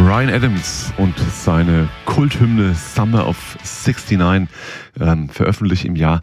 Bryan Adams und seine Kulthymne Summer of '69, veröffentlicht im Jahr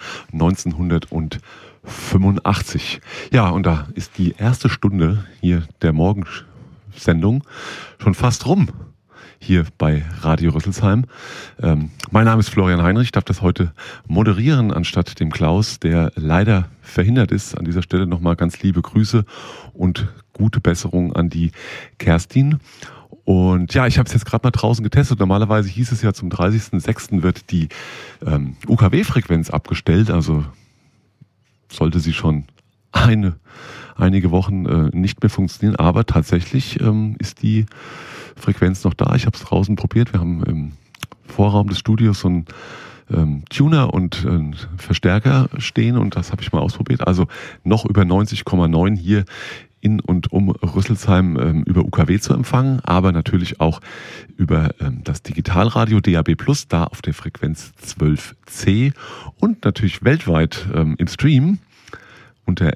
1985. Ja, und da ist die erste Stunde hier der Morgensendung schon fast rum, hier bei Radio Rüsselsheim. Mein Name ist Florian Heinrich, darf das heute moderieren anstatt dem Klaus, der leider verhindert ist. An dieser Stelle nochmal ganz liebe Grüße und gute Besserung an die Kerstin. Und ja, ich habe es jetzt gerade mal draußen getestet. Normalerweise hieß es ja, zum 30.06. wird die UKW-Frequenz abgestellt. Also sollte sie schon einige Wochen nicht mehr funktionieren. Aber tatsächlich ist die Frequenz noch da. Ich habe es draußen probiert. Wir haben im Vorraum des Studios so einen Tuner und einen Verstärker stehen und das habe ich mal ausprobiert. Also noch über 90,9 hier in und um Rüsselsheim über UKW zu empfangen, aber natürlich auch über das Digitalradio DAB+, da auf der Frequenz 12C und natürlich weltweit im Stream unter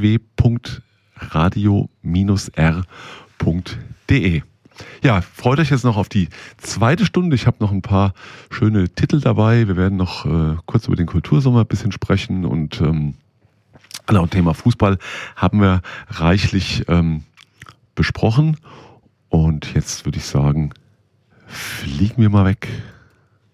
www.radio-r.de. Ja, freut euch jetzt noch auf die zweite Stunde. Ich habe noch ein paar schöne Titel dabei. Wir werden noch kurz über den Kultursommer ein bisschen sprechen und genau, Thema Fußball haben wir reichlich besprochen. Und jetzt würde ich sagen, fliegen wir mal weg.